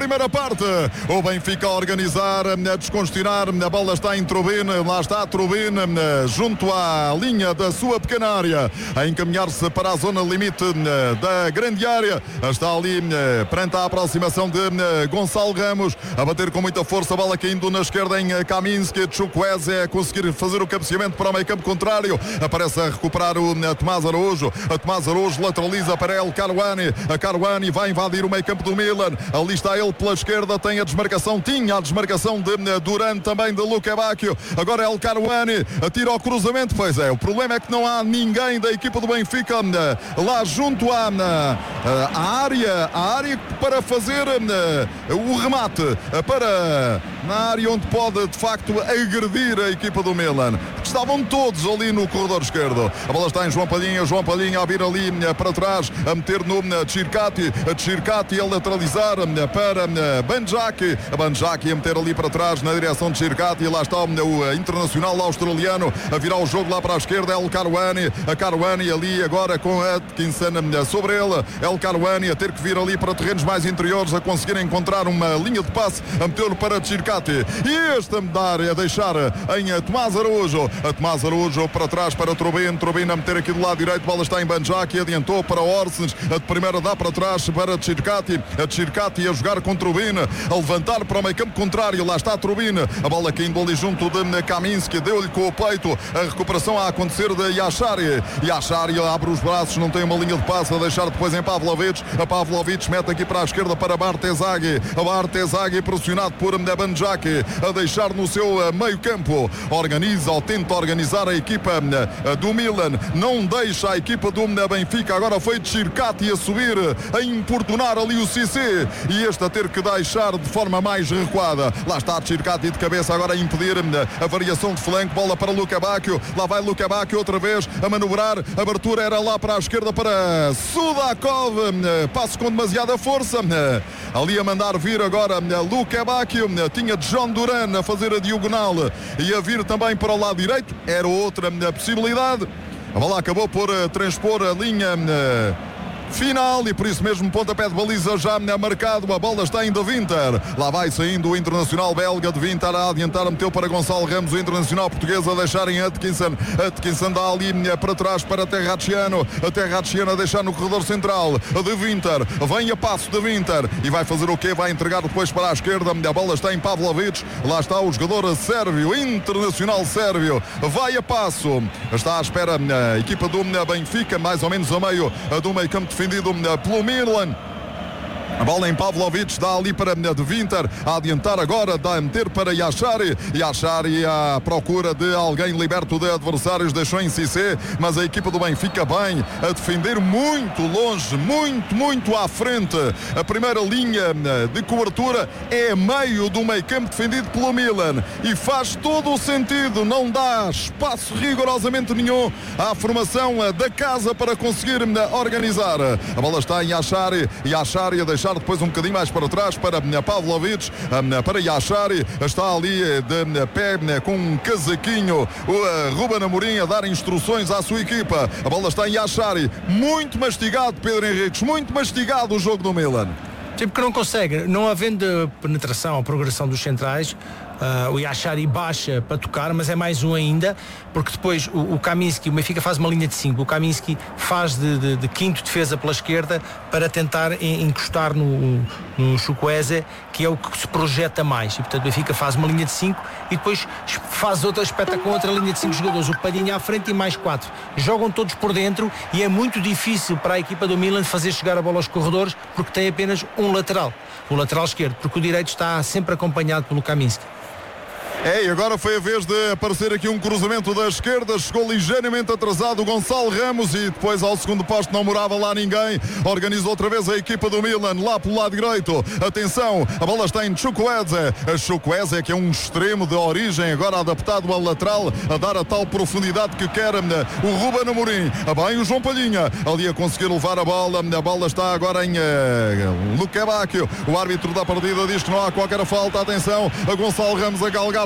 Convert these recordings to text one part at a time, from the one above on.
primeira parte. O Benfica a organizar, a descongestionar, a bola está em Trubin, lá está Trubin, junto à linha da sua pequena área, a encaminhar-se para a zona limite da grande área. Está ali perante a aproximação de Gonçalo Ramos, a bater com muita força, a bola caindo na esquerda em Kaminski. Chukwueze a conseguir fazer o cabeceamento para o meio campo contrário, aparece a recuperar o Tomás Araújo. A Tomás Araújo lateraliza para El Karouani. A Karouani vai invadir o meio campo do Milan, ali está ele pela esquerda, tem a desmarcação, tinha a desmarcação de Duran, também de Luka Bacchio. Agora El Karouani atira ao cruzamento, pois é, o problema é que não há ninguém da equipa do Benfica lá junto à área para fazer o remate, para na área onde pode de facto agredir a equipa do Milan, porque estavam todos ali no corredor esquerdo. A bola está em João Palhinha a vir ali para trás, a meter no Tchirkati a lateralizar para Banjaki, a Banjaki a meter ali para trás na direção de Tchirkati. Lá está o internacional australiano a virar o jogo lá para a esquerda. El Karouani, a Karouani ali agora com a Atkinson sobre ele. El Karouani a ter que vir ali para terrenos mais interiores, a conseguir encontrar uma linha de passe, a metê-lo para Tchirkati, e este a mudar, a deixar em Tomás Araújo. A Tomás Araújo para trás para Trubin a meter aqui do lado direito, a bola está em Banjaki, adiantou para Orsens, a de primeira dá para trás para Tchirkati, a Tchirkati a jogar com Trubin, a levantar para o meio campo contrário, lá está Trubin, a bola caindo ali junto de Kaminski, deu-lhe com o peito, a recuperação a acontecer de Yashari abre os braços, não tem uma linha de passe, a deixar depois em Pavlovic, a Pavlovic mete aqui para a esquerda para Bartezaghi, a Bartezaghi pressionado por Banjaki, a deixar no seu meio campo, organiza ou tenta organizar a equipa do Milan, não deixa a equipa do Benfica. Agora foi Tchirkati a subir, a importunar ali o Cissé, e este a ter que deixar de forma mais recuada. Lá está Tchirkati de cabeça agora a impedir a variação de flanco, bola para Luka Bacchio, lá vai Luka Bacchio outra vez a manobrar, a abertura era lá para a esquerda para Sudakov, passo com demasiada força, ali a mandar vir agora Luka Bacchio, tinha John Duran a fazer a diagonal e a vir também para o lado direito, era outra possibilidade. A bola acabou por transpor a linha final e por isso mesmo pontapé de baliza já marcado. A bola está ainda Winter, lá vai saindo o internacional belga de Winter a adiantar, meteu para Gonçalo Ramos, o internacional português a deixar em Atkinson dá ali para trás para Terracciano, a Terracciano a deixar no corredor central de Winter, vem a passo de Winter e vai fazer o quê? Vai entregar depois para a esquerda, a bola está em Pavlovic, lá está o jogador sérvio, internacional sérvio, vai a passo, está à espera a equipa do Benfica, mais ou menos a meio do meio campo defendido pelo Milan. A bola em Pavlovic, dá ali para de Winter, a adiantar agora, dá a meter para Yashari à procura de alguém liberto de adversários, deixou em Cissé, mas a equipa do Benfica bem, a defender muito longe, muito à frente. A primeira linha de cobertura é a meio do meio campo defendido pelo Milan e faz todo o sentido, não dá espaço rigorosamente nenhum à formação da casa para conseguir organizar. A bola está em Yashari a deixar depois um bocadinho mais para trás para Pavlovic, para Yashari, está ali de pé com um casaquinho o Ruben Amorim a dar instruções à sua equipa. A bola está em Yashari, muito mastigado Pedro Henriques, muito mastigado o jogo do Milan. Sim, porque não consegue, não havendo penetração ou progressão dos centrais, o Yashari baixa para tocar, mas é mais um ainda, porque depois o Kaminski, o Benfica faz uma linha de 5, o Kaminski faz de quinto defesa pela esquerda para tentar encostar no Chukwueze, que é o que se projeta mais, e portanto o Benfica faz uma linha de 5 e depois faz outra, espeta com outra linha de 5 jogadores, o Palhinha à frente e mais 4, jogam todos por dentro e é muito difícil para a equipa do Milan fazer chegar a bola aos corredores, porque tem apenas um lateral, o lateral esquerdo, porque o direito está sempre acompanhado pelo Kaminski. E agora foi a vez de aparecer aqui um cruzamento da esquerda, chegou ligeiramente atrasado o Gonçalo Ramos e depois ao segundo posto não morava lá ninguém, organizou outra vez a equipa do Milan, lá pelo lado direito, atenção, a bola está em Chukwueze, que é um extremo de origem, agora adaptado ao lateral, a dar a tal profundidade que quer o Ruben Amorim, bem o João Palhinha, ali a conseguir levar a bola está agora em Luka Bacchio, o árbitro da partida diz que não há qualquer falta, atenção, a Gonçalo Ramos a galgar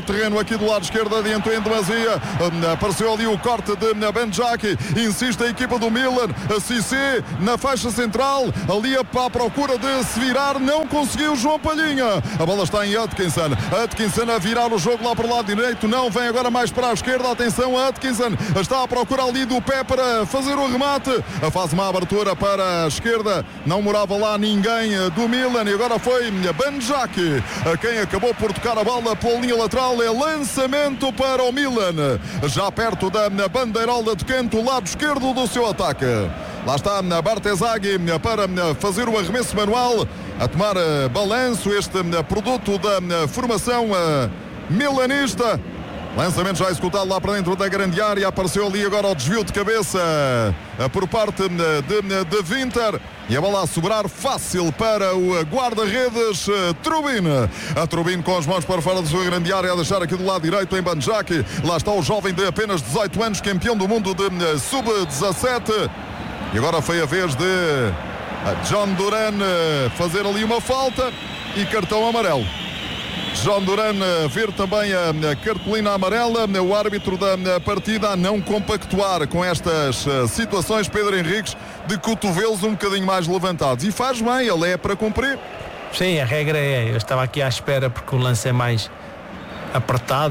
terreno aqui do lado esquerdo, adiantou em demasia. Apareceu ali o corte de Benjaki. Insiste a equipa do Milan. Cissé na faixa central, ali à procura de se virar, não conseguiu João Palhinha. A bola está em Atkinson. Atkinson a virar o jogo lá para o lado direito, não, vem agora mais para a esquerda. Atenção, Atkinson está à procura ali do pé para fazer o remate. Faz uma abertura para a esquerda, não morava lá ninguém do Milan e agora foi Benjaki quem acabou por tocar a bola pela linha lateral. É lançamento para o Milan, já perto da bandeirola de canto, lado esquerdo do seu ataque. Lá está Bartezaghi para fazer o arremesso manual, a tomar balanço este produto da formação milanista. Lançamento já executado lá para dentro da grande área. Apareceu ali agora o desvio de cabeça por parte de Winter. E a bola a sobrar fácil para o guarda-redes Trubin. A Trubin com as mãos para fora da sua grande área, a deixar aqui do lado direito em Benjaki. Lá está o jovem de apenas 18 anos, campeão do mundo de sub-17. E agora foi a vez de John Duran fazer ali uma falta e cartão amarelo. John Duran ver também a cartolina amarela. O árbitro da partida a não compactuar com estas situações, Pedro Henriques, de cotovelos um bocadinho mais levantados. E faz bem, ele é para cumprir. Sim, a regra é, eu estava aqui à espera porque o lance é mais apertado.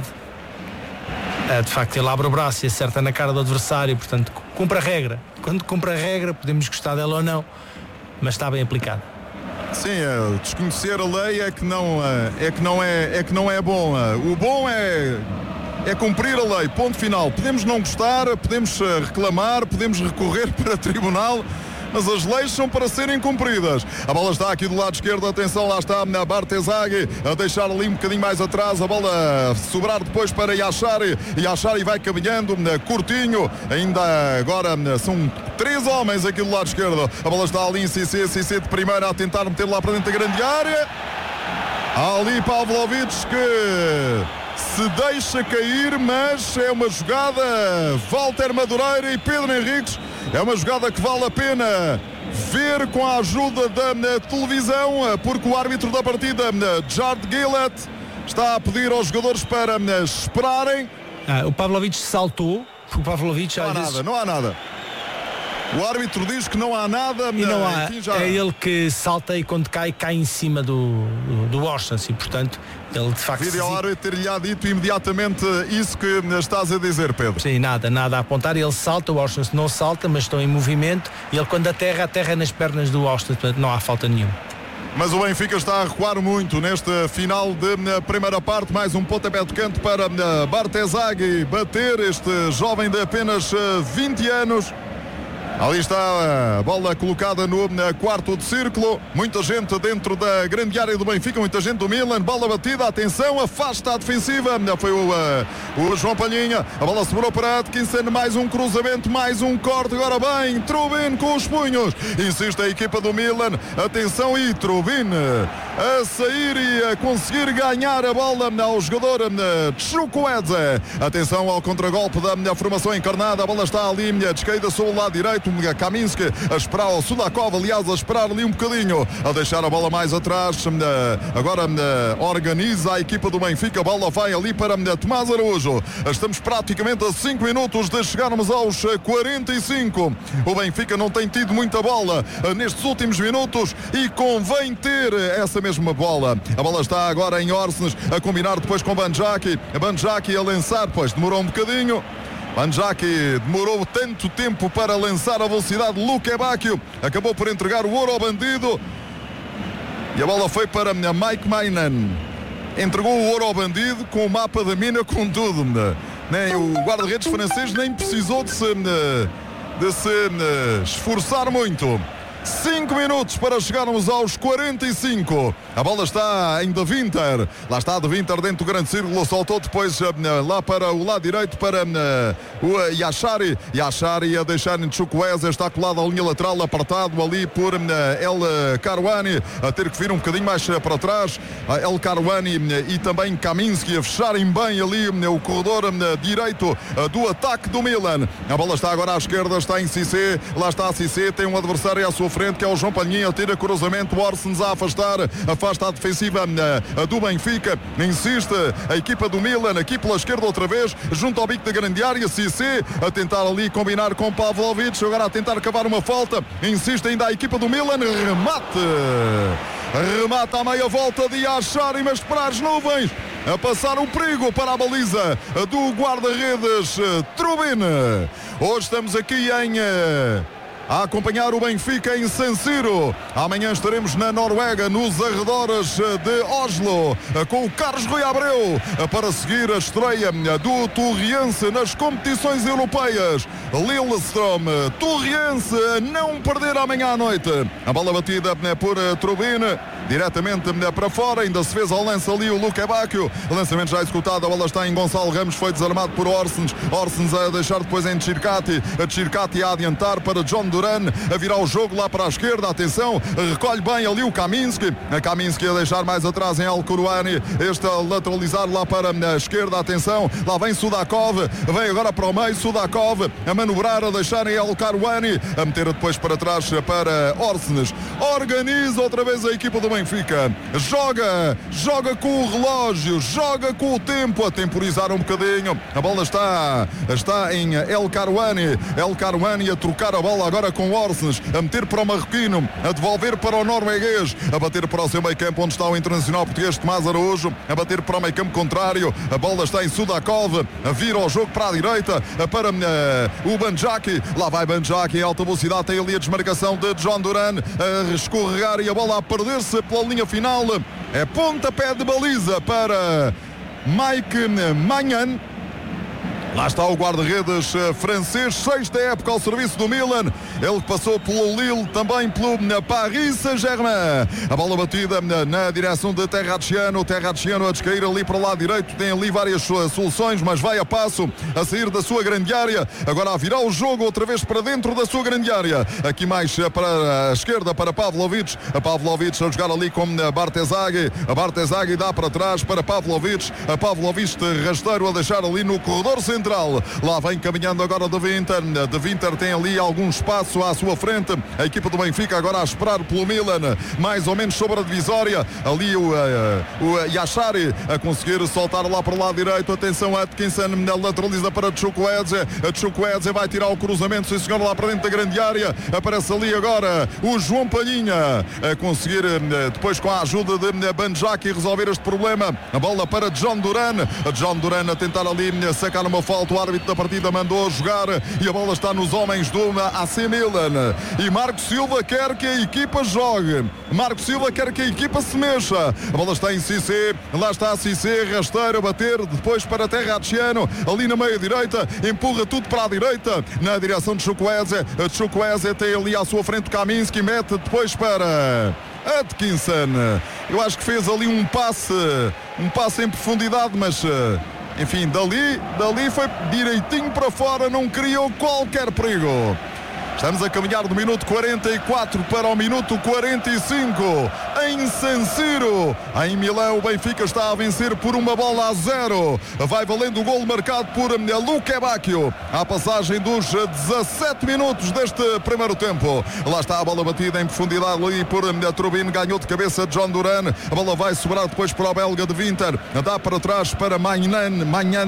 De facto ele abre o braço e acerta na cara do adversário, portanto cumpre a regra. Quando cumpre a regra podemos gostar dela ou não, mas está bem aplicado. Sim, desconhecer a lei é que não é bom. O bom é cumprir a lei, ponto final. Podemos não gostar, podemos reclamar, podemos recorrer para tribunal, mas as leis são para serem cumpridas. A bola está aqui do lado esquerdo, atenção, lá está a Bartezaghi a deixar ali um bocadinho mais atrás, a bola a sobrar depois para Yashari. Yashari vai caminhando, curtinho, ainda agora são 3 homens aqui do lado esquerdo. A bola está ali em Cissé de primeira a tentar meter lá para dentro da grande área. Ali Pavlovic que se deixa cair, mas é uma jogada, Walter Madureira e Pedro Henriques, é uma jogada que vale a pena ver com a ajuda da televisão, porque o árbitro da partida, Jard Gillett, está a pedir aos jogadores para esperarem. O Pavlovic saltou, porque o Pavlovic não há nada. O árbitro diz que não há nada. E não há, enfim, é ele que salta e quando cai em cima do Orsens e portanto ele de facto... Vídeo ao árbitro ter-lhe dito imediatamente isso que estás a dizer, Pedro. Sim, nada a apontar, ele salta, o Orsens não salta, mas estão em movimento e ele quando aterra nas pernas do Orsens, portanto não há falta nenhuma. Mas o Benfica está a recuar muito neste final de primeira parte. Mais um pontapé de canto para Bartezaghi bater este jovem de apenas 20 anos. Ali está a bola colocada no quarto de círculo. Muita gente dentro da grande área do Benfica, muita gente do Milan. Bola batida, atenção, afasta a defensiva. Foi o João Palhinha. A bola sobrou para Atkinson, mais um cruzamento, mais um corte. Agora bem, Trubin com os punhos. Insiste a equipa do Milan. Atenção e Trubin a sair e a conseguir ganhar a bola ao jogador Chukwueze. Atenção ao contragolpe da formação encarnada. A bola está ali, descaída sobre o lado direito. Kaminski a esperar o Sudakov, aliás, a esperar ali um bocadinho, a deixar a bola mais atrás. Agora organiza a equipa do Benfica. A bola vai ali para Tomás Araújo. Estamos praticamente a 5 minutos de chegarmos aos 45. O Benfica não tem tido muita bola nestes últimos minutos e convém ter essa mesma bola. A bola está agora em Orsens a combinar depois com Benjaki. Benjaki a lançar, pois demorou um bocadinho. Benjaki demorou tanto tempo para lançar a velocidade. Luke Bacchio acabou por entregar o ouro ao bandido e a bola foi para Mike Maignan. Entregou o ouro ao bandido com o mapa da mina, com tudo. O guarda-redes francês nem precisou de se esforçar muito. 5 minutos para chegarmos aos 45. A bola está em De Winter. Lá está De Winter dentro do grande círculo. Soltou depois lá para o lado direito para o Yashari. Yashari a deixar em Chukwueze. Está colado à linha lateral, apertado ali por El Karouani. A ter que vir um bocadinho mais para trás. El Karouani e também Kaminski a fecharem bem ali o corredor direito do ataque do Milan. A bola está agora à esquerda. Está em Cissé. Lá está Cissé. Tem um adversário à sua frente, que é o João Palhinha, tira cruzamento, Orsens a afastar, afasta a defensiva do Benfica, insiste a equipa do Milan, aqui pela esquerda outra vez, junto ao bico da grande área, Cissé a tentar ali combinar com Pavlovic, agora a tentar cavar uma falta, insiste ainda a equipa do Milan, remata a meia volta de Yashari, mas para as nuvens, a passar o perigo para a baliza do guarda-redes Trubin. Hoje estamos aqui a acompanhar o Benfica em San Siro. Amanhã estaremos na Noruega, nos arredores de Oslo, com o Carlos Rui Abreu, para seguir a estreia do Torriense nas competições europeias. Lillestrøm, Torriense, a não perder amanhã à noite. A bola batida por Trubin, diretamente para fora, ainda se fez ao lance ali o Luque Bacchio. Lançamento já executado, a bola está em Gonçalo Ramos, foi desarmado por Orsens a deixar depois em Tchirkati a adiantar para John Duran, a virar o jogo lá para a esquerda, atenção, recolhe bem ali o Kaminski a deixar mais atrás em Al-Kurouani, este a lateralizar lá para a esquerda, atenção, lá vem Sudakov, vem agora para o meio, Sudakov a manobrar, a deixar em Al-Kurouani, a meter depois para trás para Orsens. Organiza outra vez a equipa do Benfica, joga com o relógio, joga com o tempo, a temporizar um bocadinho, a bola está em El-Karouani a trocar a bola agora com Orsens, a meter para o marroquino, a devolver para o norueguês, a bater para o seu meio campo onde está o internacional português Tomás Araújo, a bater para o meio campo contrário, a bola está em Sudakov, a vira o jogo para a direita, para o Banjaki, lá vai Banjaki em alta velocidade, tem ali a desmarcação de John Duran, a escorregar e a bola a perder-se pela linha final, é pontapé de baliza para Mike Maignan. Lá está o guarda-redes francês, sexta época ao serviço do Milan. Ele que passou pelo Lille, também pelo Paris Saint-Germain. A bola batida na direção de Terracciano a descair ali para o lado direito. Tem ali várias soluções, mas vai a passo a sair da sua grande área. Agora a virar o jogo outra vez para dentro da sua grande área. Aqui mais para a esquerda para Pavlovic. A Pavlovic a jogar ali com Bartezaghi. A Bartezaghi dá para trás para Pavlovic. A Pavlovic rasteiro a deixar ali no corredor central. Lá vem caminhando agora de Winter tem ali algum espaço à sua frente, a equipa do Benfica agora a esperar pelo Milan, mais ou menos sobre a divisória, ali o Yashari a conseguir soltar lá para o lado direito, atenção, Atkinson lateraliza para Chukwueze vai tirar o cruzamento, sim senhor, lá para dentro da grande área, aparece ali agora o João Palhinha a conseguir depois com a ajuda de Banjaki resolver este problema, a bola para John Duran a tentar ali sacar uma falta, o árbitro da partida mandou jogar e a bola está nos homens do AC Milan e Marco Silva quer que a equipa jogue, Marco Silva quer que a equipa se mexa, a bola está em Cissé, lá está Cissé, rasteiro a bater depois para Terracciano, ali na meia direita, empurra tudo para a direita, na direção de Chukwueze tem ali à sua frente o Kaminski, mete depois para Atkinson, eu acho que fez ali um passe em profundidade, mas enfim, dali foi direitinho para fora, não criou qualquer perigo. Estamos a caminhar do minuto 44 para o minuto 45 em San Siro. Em Milão o Benfica está a vencer por 1-0. Vai valendo o golo marcado por Luque Bacchio. À passagem dos 17 minutos deste primeiro tempo. Lá está a bola batida em profundidade ali por Trubin. Ganhou de cabeça John Duran. A bola vai sobrar depois para o belga de Winter. Dá para trás para Maignan.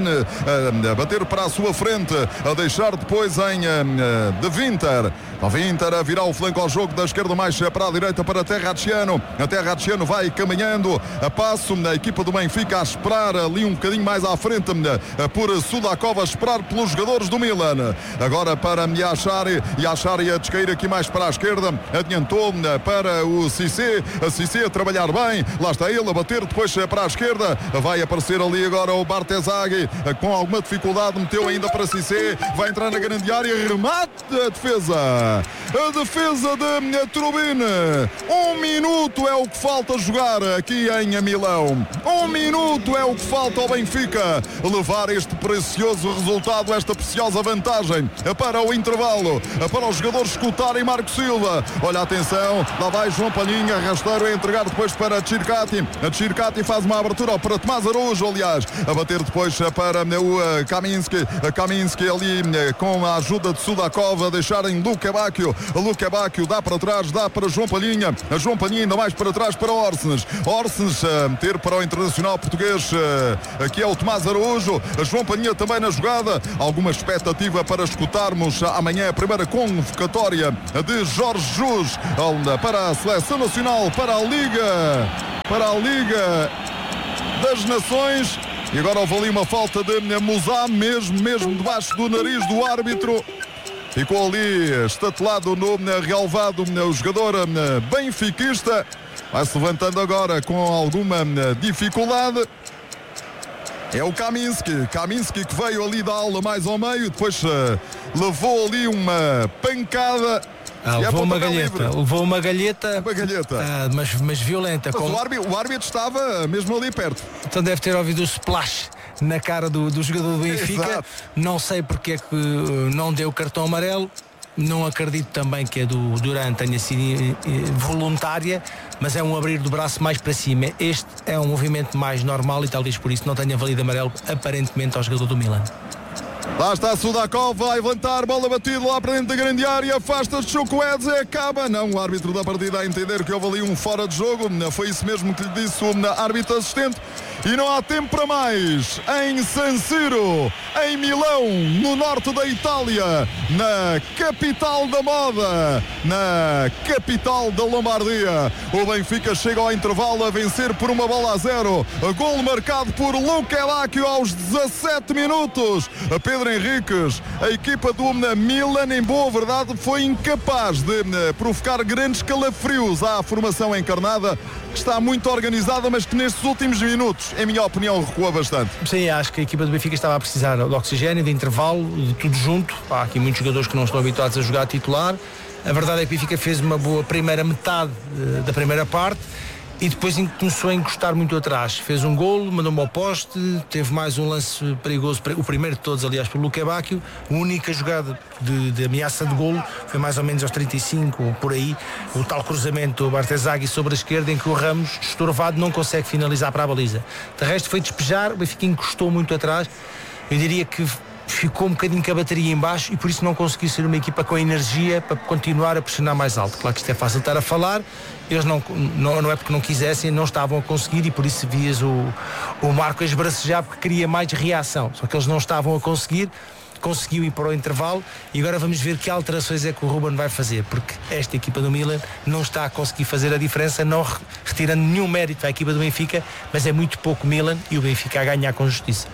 A bater para a sua frente. A deixar depois em de Winter. A Winter a virar o flanco ao jogo da esquerda mais para a direita para Terracciano. A Terracciano vai caminhando a passo na equipa do Benfica a esperar ali um bocadinho mais à frente por Sudakov, a esperar pelos jogadores do Milan. Agora para Yashari a descair aqui mais para a esquerda, adiantou para o Cissé, a Cissé a trabalhar bem, lá está ele a bater depois para a esquerda, vai aparecer ali agora o Bartezaghi com alguma dificuldade, meteu ainda para Cissé, vai entrar na grande área, remate a defesa de Trubin. 1 minuto é o que falta jogar aqui em Milão. 1 minuto é o que falta ao Benfica levar este precioso resultado, esta preciosa vantagem para o intervalo, para os jogadores escutarem Marco Silva. Olha, atenção, lá vai João Palhinha, rasteiro a entregar depois para Tchirkati. A Tchirkati faz uma abertura para Tomás Araújo, aliás, a bater depois para o Kaminski ali com a ajuda de Sudakov, a deixar em Luque Bacchio dá para trás, dá para João Palhinha. A João Palhinha ainda mais para trás para Orsens a meter para o internacional português, aqui é o Tomás Araújo. A João Palhinha também na jogada. Alguma expectativa para escutarmos amanhã a primeira convocatória de Jorge Jesus para a Seleção Nacional, para a Liga das Nações. E agora houve ali uma falta de Musá, mesmo debaixo do nariz do árbitro. Ficou ali estatelado no relvado o jogador benfiquista. Vai-se levantando agora com alguma dificuldade. É o Kaminski que veio ali da aula mais ao meio, depois levou ali uma pancada. Levou uma galheta, mas violenta. Mas o árbitro estava mesmo ali perto. Então deve ter ouvido o splash na cara do jogador do Benfica. Exato. Não sei porque é que não deu cartão amarelo. Não acredito também que a do Duran tenha sido voluntária, mas é um abrir do braço mais para cima. Este é um movimento mais normal e talvez por isso não tenha valido amarelo aparentemente ao jogador do Milan. Lá está Sudakov, vai levantar, bola batida lá para dentro da grande área, afasta-se Chukwueze, acaba. Não, o árbitro da partida a entender que houve ali um fora de jogo, foi isso mesmo que lhe disse o árbitro assistente. E não há tempo para mais. Em San Siro, em Milão, no norte da Itália, na capital da moda, na capital da Lombardia, o Benfica chega ao intervalo a vencer por 1-0. Gol marcado por Luca Bacchio aos 17 minutos. Pedro Henriques, a equipa do Milan, em boa verdade, foi incapaz de provocar grandes calafrios à formação encarnada, que está muito organizada, mas que nestes últimos minutos, em minha opinião, recua bastante. Sim, acho que a equipa do Benfica estava a precisar de oxigênio, de intervalo, de tudo junto. Há aqui muitos jogadores que não estão habituados a jogar titular. A verdade é que o Benfica fez uma boa primeira metade da primeira parte e depois começou a encostar muito atrás. Fez um golo, mandou-me ao poste, teve mais um lance perigoso, o primeiro de todos, aliás, pelo Luca Bacchio. A única jogada de ameaça de golo foi mais ou menos aos 35, por aí, o tal cruzamento do Bartezaghi sobre a esquerda, em que o Ramos, estorvado, não consegue finalizar para a baliza. De resto foi despejar, o Benfica encostou muito atrás. Eu diria que ficou um bocadinho com a bateria em baixo e por isso não conseguiu ser uma equipa com energia para continuar a pressionar mais alto. Claro que isto é fácil estar a falar, eles não é porque não quisessem, não estavam a conseguir, e por isso vias o Marco a esbracejar porque queria mais reação, só que eles não estavam a conseguir. Conseguiu ir para o intervalo e agora vamos ver que alterações é que o Ruben vai fazer, porque esta equipa do Milan não está a conseguir fazer a diferença, não retirando nenhum mérito à equipa do Benfica, mas é muito pouco Milan e o Benfica a ganhar com justiça.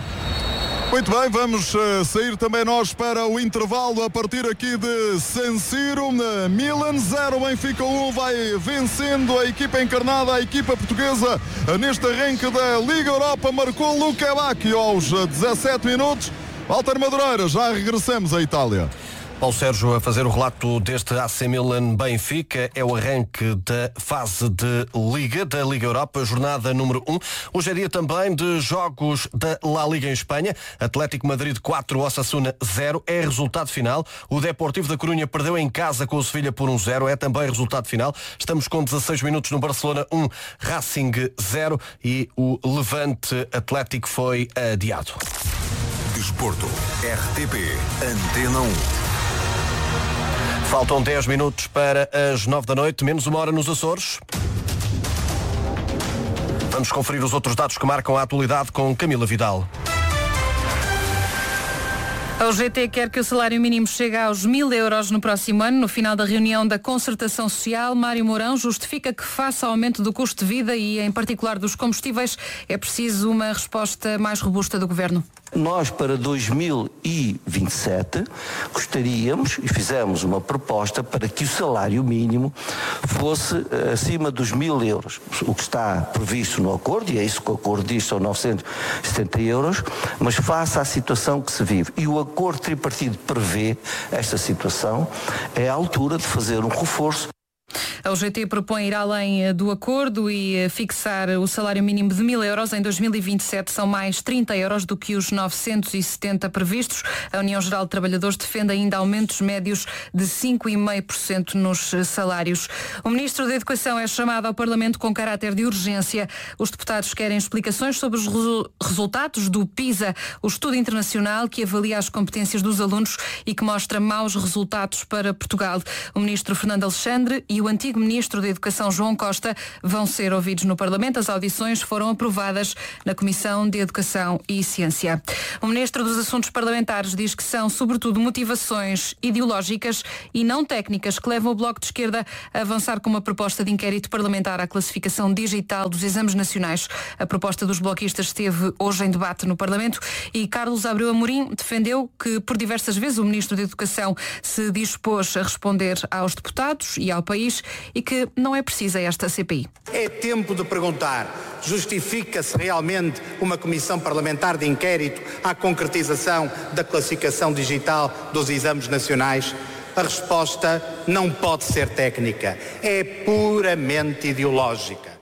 Muito bem, vamos sair também nós para o intervalo a partir aqui de San Siro. Milan 0, Benfica 1, vai vencendo a equipa encarnada, a equipa portuguesa neste arranque da Liga Europa. Marcou Luca Bacchio aos 17 minutos. Walter Madureira, já regressamos à Itália. Paulo Sérgio a fazer o relato deste AC Milan Benfica. É o arranque da fase de Liga, da Liga Europa, jornada número 1. Hoje é dia também de jogos da La Liga em Espanha. Atlético Madrid 4, Osasuna 0. É resultado final. O Deportivo da Corunha perdeu em casa com o Sevilha por 1-0. É também resultado final. Estamos com 16 minutos no Barcelona 1, Racing 0. E o Levante Atlético foi adiado. Desporto, RTP, Antena 1. Faltam 10 minutos para as 9 da noite, menos uma hora nos Açores. Vamos conferir os outros dados que marcam a atualidade com Camila Vidal. A UGT quer que o salário mínimo chegue aos 1.000 euros no próximo ano. No final da reunião da Concertação Social, Mário Mourão justifica que, face ao aumento do custo de vida e, em particular, dos combustíveis, é preciso uma resposta mais robusta do Governo. Nós, para 2027, gostaríamos e fizemos uma proposta para que o salário mínimo fosse acima dos 1.000 euros. O que está previsto no acordo, e é isso que o acordo diz, são 970 euros, mas face à situação que se vive. E o acordo tripartido prevê esta situação, é a altura de fazer um reforço. A UGT propõe ir além do acordo e fixar o salário mínimo de 1.000 euros. Em 2027 são mais 30 euros do que os 970 previstos. A União Geral de Trabalhadores defende ainda aumentos médios de 5,5% nos salários. O Ministro da Educação é chamado ao Parlamento com caráter de urgência. Os deputados querem explicações sobre os resultados do PISA, o estudo internacional que avalia as competências dos alunos e que mostra maus resultados para Portugal. O Ministro Fernando Alexandre e o antigo Ministro da Educação João Costa vão ser ouvidos no Parlamento. As audições foram aprovadas na Comissão de Educação e Ciência. O Ministro dos Assuntos Parlamentares diz que são, sobretudo, motivações ideológicas e não técnicas que levam o Bloco de Esquerda a avançar com uma proposta de inquérito parlamentar à classificação digital dos exames nacionais. A proposta dos bloquistas esteve hoje em debate no Parlamento e Carlos Abreu Amorim defendeu que, por diversas vezes, o Ministro da Educação se dispôs a responder aos deputados e ao país e que não é precisa esta CPI. É tempo de perguntar, justifica-se realmente uma comissão parlamentar de inquérito à concretização da classificação digital dos exames nacionais? A resposta não pode ser técnica, é puramente ideológica.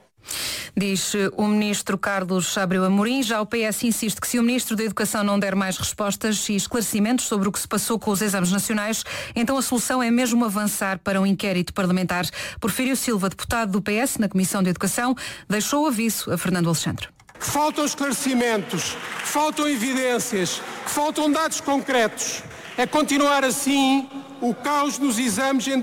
Diz o Ministro Carlos Abreu Amorim. Já o PS insiste que se o Ministro da Educação não der mais respostas e esclarecimentos sobre o que se passou com os exames nacionais, então a solução é mesmo avançar para um inquérito parlamentar. Porfírio Silva, deputado do PS na Comissão de Educação, deixou o aviso a Fernando Alexandre. Faltam esclarecimentos, faltam evidências, faltam dados concretos. A continuar assim, o caos nos exames em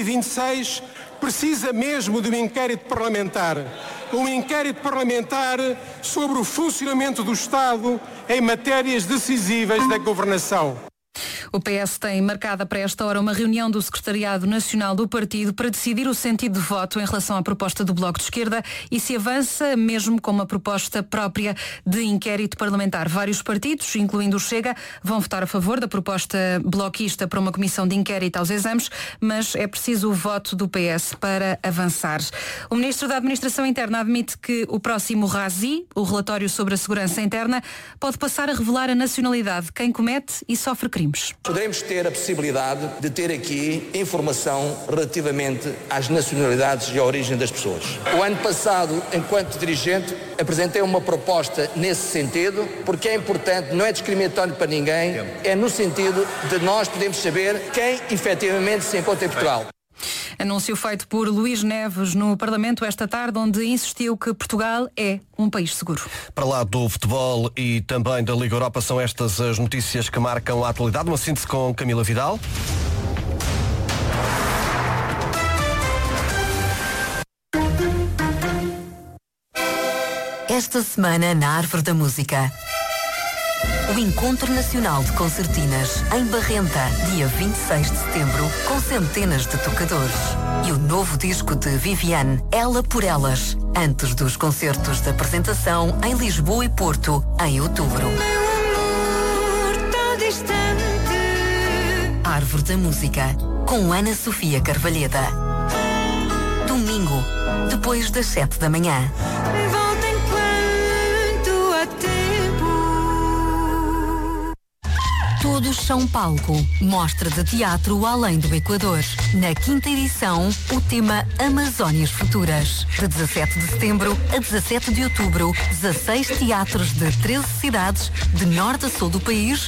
2026 precisa mesmo de um inquérito parlamentar. Um inquérito parlamentar sobre o funcionamento do Estado em matérias decisivas da governação. O PS tem marcada para esta hora uma reunião do Secretariado Nacional do Partido para decidir o sentido de voto em relação à proposta do Bloco de Esquerda e se avança mesmo com uma proposta própria de inquérito parlamentar. Vários partidos, incluindo o Chega, vão votar a favor da proposta bloquista para uma comissão de inquérito aos exames, mas é preciso o voto do PS para avançar. O Ministro da Administração Interna admite que o próximo RASI, o relatório sobre a segurança interna, pode passar a revelar a nacionalidade de quem comete e sofre crimes. Poderemos ter a possibilidade de ter aqui informação relativamente às nacionalidades e à origem das pessoas. O ano passado, enquanto dirigente, apresentei uma proposta nesse sentido, porque é importante, não é discriminatório para ninguém, é no sentido de nós podermos saber quem efetivamente se encontra em Portugal. Anúncio feito por Luís Neves no Parlamento esta tarde, onde insistiu que Portugal é um país seguro. Para lá do futebol e também da Liga Europa, são estas as notícias que marcam a atualidade. Uma síntese com Camila Vidal. Esta semana na Árvore da Música. O Encontro Nacional de Concertinas, em Barrenta, dia 26 de setembro, com centenas de tocadores. E o novo disco de Viviane, Ela por Elas, antes dos concertos de apresentação em Lisboa e Porto, em outubro. Árvore da Música, com Ana Sofia Carvalheda. Domingo, depois das 7 da manhã. Todos são palco. Mostra de teatro além do Equador. Na quinta edição, o tema Amazónias Futuras. De 17 de setembro a 17 de outubro, 16 teatros de 13 cidades, de norte a sul do país,